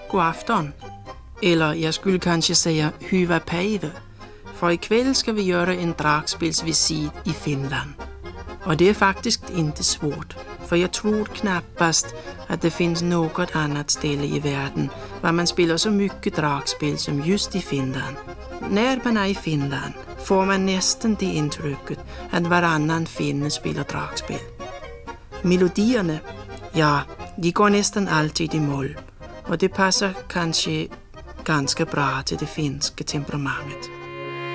god afton. Eller jag skulle kanske säga hyvä päivä. För ikväll ska vi göra en dragspelsvisit i Finland. Och det är faktiskt inte svårt. För jag tror knappast att det finns något annat ställe i världen där man spelar så mycket dragspel som just i Finland. När man är i Finland får man nästan det intrycket att varannan finne spelar dragspel. Melodierna, ja, de går nästan alltid i moll. Och det passar kanske ganska bra till det finska temperamentet.